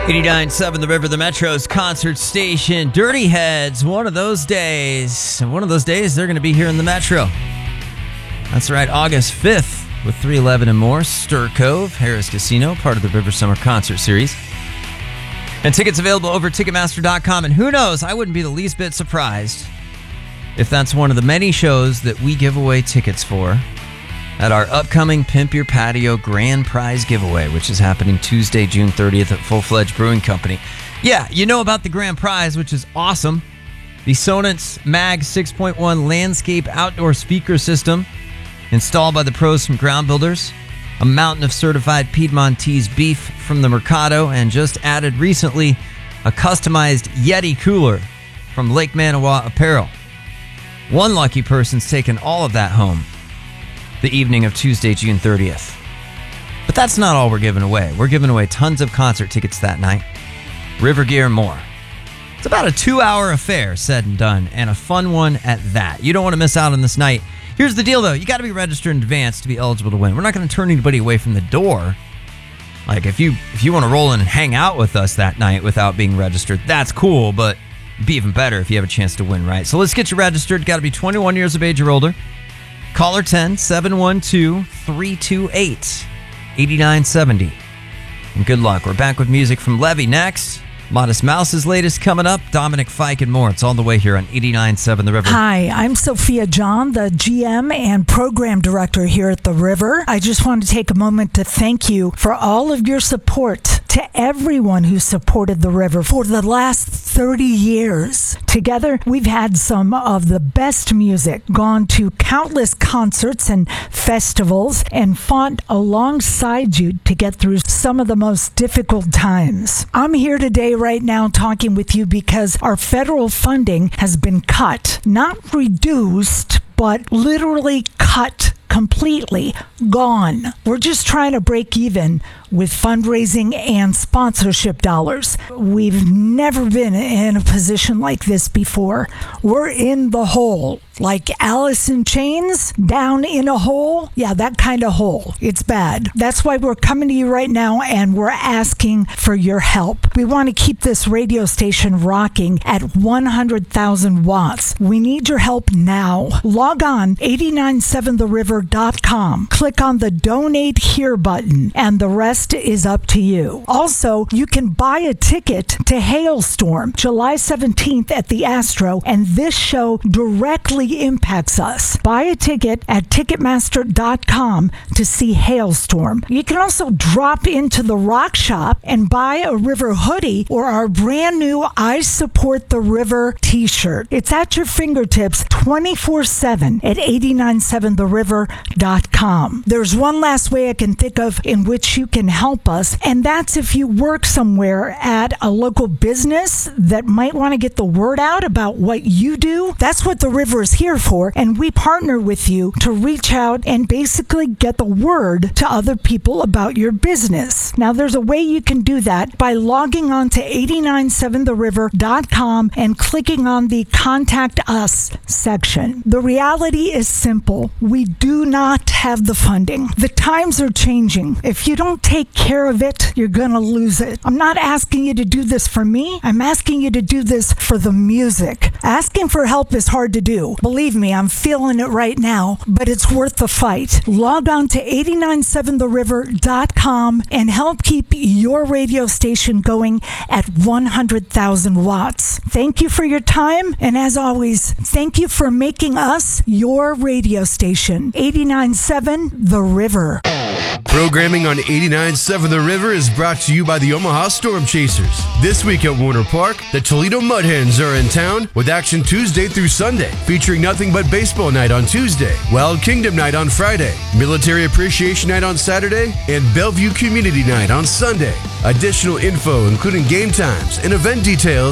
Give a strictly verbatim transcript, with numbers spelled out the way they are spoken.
eighty-nine point seven The River, the Metro's concert station. Dirty Heads, one of those days. And one of those days, they're going to be here in the Metro. That's right, August fifth with three eleven and more. Stir Cove, Harris Casino, part of the River Summer Concert Series. And tickets available over Ticketmaster dot com. And who knows, I wouldn't be the least bit surprised if that's one of the many shows that we give away tickets for at our upcoming Pimp Your Patio Grand Prize Giveaway, which is happening Tuesday, June thirtieth at Full Fledged Brewing Company. Yeah, you know about the grand prize, which is awesome. The Sonance Mag six point one landscape outdoor speaker system installed by the pros from Ground Builders, a mountain of certified Piedmontese beef from the Mercado, and just added recently a customized Yeti cooler from Lake Manawa Apparel. One lucky person's taken all of that home the evening of Tuesday, June thirtieth. But that's not all we're giving away. We're giving away tons of concert tickets that night, river gear, and more. It's about a two-hour affair, said and done, and a fun one at that. You don't want to miss out on this night. Here's the deal, though. You got to be registered in advance to be eligible to win. We're not going to turn anybody away from the door. Like, if you if you want to roll in and hang out with us that night without being registered, that's cool, but it'd be even better if you have a chance to win, right? So let's get you registered. Got to be twenty-one years of age or older. Caller ten, seven one two, three two eight, eight nine seven zero. And good luck. We're back with music from Levy next. Modest Mouse's latest coming up. Dominic Fike and more. It's all the way here on eighty-nine point seven The River. Hi, I'm Sophia John, the G M and Program Director here at The River. I just want to take a moment to thank you for all of your support to everyone who supported The River for the last thirty years. Together, we've had some of the best music, gone to countless concerts and festivals, and fought alongside you to get through some of the most difficult times. I'm here today right now talking with you because our federal funding has been cut, not reduced, but literally cut completely, gone. We're just trying to break even with fundraising and sponsorship dollars. We've never been in a position like this before. We're in the hole. Like Alice in Chains, down in a hole. Yeah, that kind of hole. It's bad. That's why we're coming to you right now and we're asking for your help. We want to keep this radio station rocking at one hundred thousand watts. We need your help now. Log on eighty-nine seven the river dot com. Click on the Donate Here button and the rest is up to you. Also, you can buy a ticket to Hailstorm July seventeenth at the Astro, and this show directly impacts us. Buy a ticket at Ticketmaster dot com to see Hailstorm. You can also drop into the Rock Shop and buy a River hoodie or our brand new I Support the River t-shirt. It's at your fingertips twenty-four seven at eighty-nine seven the river dot com. There's one last way I can think of in which you can help us, and that's if you work somewhere at a local business that might want to get the word out about what you do. That's what the River is here for, and we partner with you to reach out and basically get the word to other people about your business. Now, there's a way you can do that by logging on to eighty-nine seven the river dot com and clicking on the Contact Us section. The reality is simple. We do not have the funding. The times are changing. If you don't take care of it, you're going to lose it. I'm not asking you to do this for me. I'm asking you to do this for the music. Asking for help is hard to do. Believe me, I'm feeling it right now, but it's worth the fight. Log on to eighty-nine seven the river dot com and help keep your radio station going at one hundred thousand watts. Thank you for your time, and as always, thank you for making us your radio station. eighty-nine seven The River. Programming on eighty-nine point seven The River is brought to you by the Omaha Storm Chasers. This week at Warner Park, the Toledo Mud Hens are in town with action Tuesday through Sunday, featuring nothing but baseball night on Tuesday, Wild Kingdom night on Friday, Military Appreciation night on Saturday, and Bellevue Community night on Sunday. Additional info, including game times and event details,